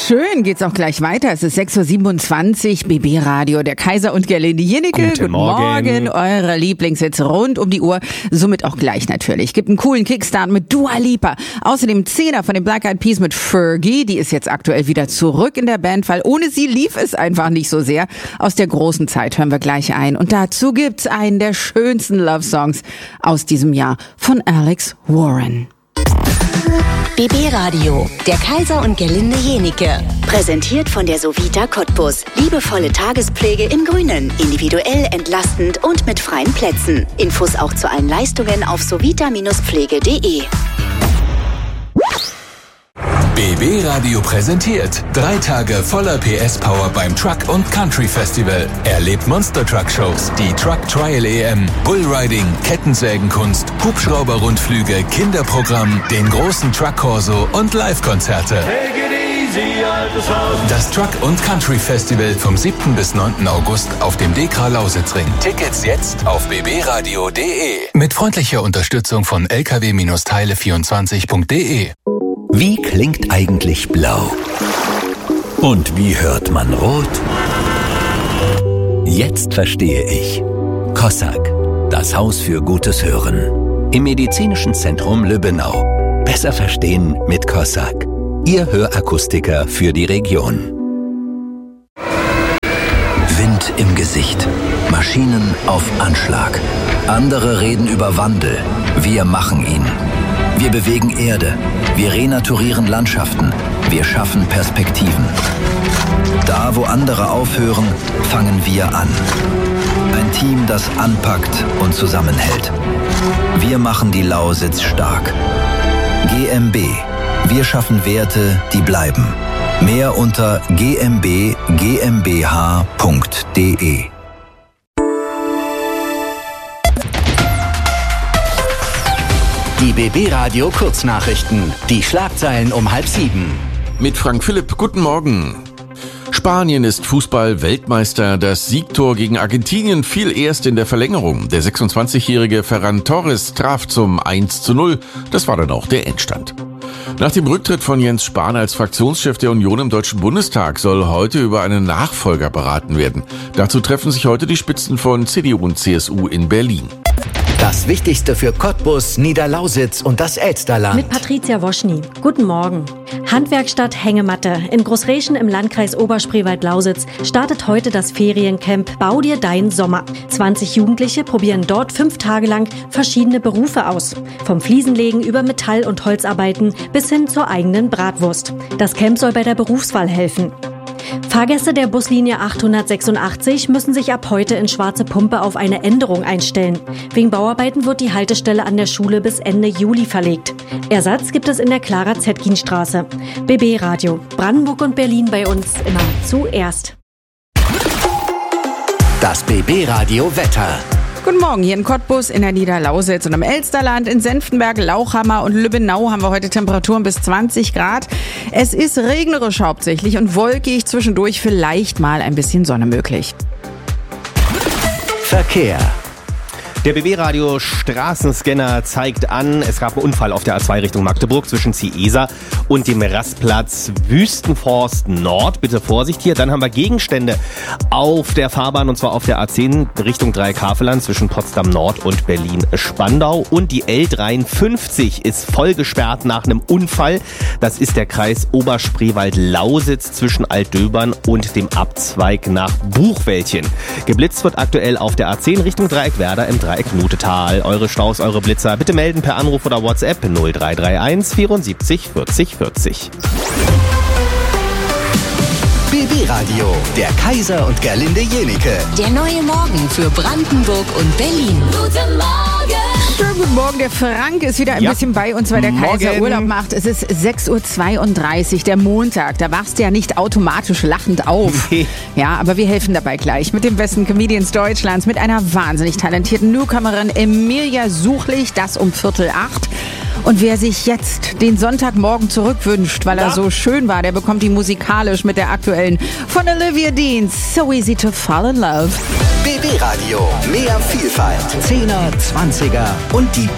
schön geht's auch gleich weiter. Es ist 6.27 Uhr, BB Radio, der Kaiser und Gerlinde Jennecke. Guten Morgen. Eure Lieblingshits rund um die Uhr, somit auch gleich natürlich. Gibt einen coolen Kickstart mit Dua Lipa. Außerdem 10er von den Black Eyed Peas mit Fergie, die ist jetzt aktuell wieder zurück in der Band, weil ohne sie lief es einfach nicht so sehr. Aus der großen Zeit hören wir gleich ein. Und dazu gibt's einen der schönsten Love-Songs aus diesem Jahr von Alex Warren. BB Radio, der Kaiser und Gerlinde Jennecke. Präsentiert von der Sovita Cottbus. Liebevolle Tagespflege im Grünen. Individuell, entlastend und mit freien Plätzen. Infos auch zu allen Leistungen auf sovita-pflege.de. BB Radio präsentiert 3 Tage voller PS-Power beim Truck und Country Festival. Erlebt Monster Truck Shows, die Truck Trial EM, Bullriding, Kettensägenkunst, Hubschrauber-Rundflüge, Kinderprogramm, den großen Truck Corso und Live-Konzerte. Das Truck und Country Festival vom 7. bis 9. August auf dem Dekra Lausitzring. Tickets jetzt auf bbradio.de. Mit freundlicher Unterstützung von lkw-teile24.de. Wie klingt eigentlich blau? Und wie hört man rot? Jetzt verstehe ich. Kossak, das Haus für gutes Hören. Im Medizinischen Zentrum Lübbenau. Besser verstehen mit Kossak. Ihr Hörakustiker für die Region. Wind im Gesicht. Maschinen auf Anschlag. Andere reden über Wandel. Wir machen ihn. Wir bewegen Erde. Wir renaturieren Landschaften. Wir schaffen Perspektiven. Da, wo andere aufhören, fangen wir an. Ein Team, das anpackt und zusammenhält. Wir machen die Lausitz stark. GmbH. Wir schaffen Werte, die bleiben. Mehr unter gmbh.de. Die BB Radio Kurznachrichten. Die Schlagzeilen um 6:30. Mit Frank Philipp, guten Morgen. Spanien ist Fußball-Weltmeister. Das Siegtor gegen Argentinien fiel erst in der Verlängerung. Der 26-jährige Ferran Torres traf zum 1:0. Das war dann auch der Endstand. Nach dem Rücktritt von Jens Spahn als Fraktionschef der Union im Deutschen Bundestag soll heute über einen Nachfolger beraten werden. Dazu treffen sich heute die Spitzen von CDU und CSU in Berlin. Das Wichtigste für Cottbus, Niederlausitz und das Elsterland. Mit Patricia Woschny. Guten Morgen. Handwerkstatt Hängematte. In Großreschen im Landkreis Oberspreewald-Lausitz startet heute das Feriencamp Bau dir dein Sommer. 20 Jugendliche probieren dort 5 Tage lang verschiedene Berufe aus. Vom Fliesenlegen über Metall- und Holzarbeiten bis hin zur eigenen Bratwurst. Das Camp soll bei der Berufswahl helfen. Fahrgäste der Buslinie 886 müssen sich ab heute in Schwarze Pumpe auf eine Änderung einstellen. Wegen Bauarbeiten wird die Haltestelle an der Schule bis Ende Juli verlegt. Ersatz gibt es in der Clara-Zetkin-Straße. BB Radio. Brandenburg und Berlin bei uns immer zuerst. Das BB Radio Wetter. Guten Morgen, hier in Cottbus, in der Niederlausitz und im Elsterland, in Senftenberg, Lauchhammer und Lübbenau haben wir heute Temperaturen bis 20 Grad. Es ist regnerisch hauptsächlich und wolkig, zwischendurch vielleicht mal ein bisschen Sonne möglich. Verkehr. Der BB-Radio Straßenscanner zeigt an, es gab einen Unfall auf der A2 Richtung Magdeburg zwischen Ciesa und dem Rastplatz Wüstenforst Nord. Bitte Vorsicht hier. Dann haben wir Gegenstände auf der Fahrbahn und zwar auf der A10 Richtung Dreieck-Havelland zwischen Potsdam Nord und Berlin-Spandau. Und die L53 ist voll gesperrt nach einem Unfall. Das ist der Kreis Oberspreewald-Lausitz zwischen Altdöbern und dem Abzweig nach Buchwäldchen. Geblitzt wird aktuell auf der A10 Richtung Dreieck-Werder im Dreieck-Nutetal. Eure Staus, eure Blitzer bitte melden per Anruf oder WhatsApp 0331 74 40 40. BB Radio, der Kaiser und Gerlinde Jennecke. Der neue Morgen für Brandenburg und Berlin. Guten Morgen! Schönen guten Morgen, der Frank ist wieder ein bisschen bei uns, weil der Kaiser Urlaub macht. Es ist 6.32 Uhr, der Montag. Da wachst du ja nicht automatisch lachend auf. Nee. Ja, aber wir helfen dabei gleich mit den besten Comedians Deutschlands, mit einer wahnsinnig talentierten Newcomerin Emilia Suchlich, das um 7:45. Und wer sich jetzt den Sonntagmorgen zurückwünscht, weil er so schön war, der bekommt die musikalisch mit der aktuellen von Olivia Dean, So Easy to Fall in Love. BB Radio, mehr Vielfalt, 10er, 20er und die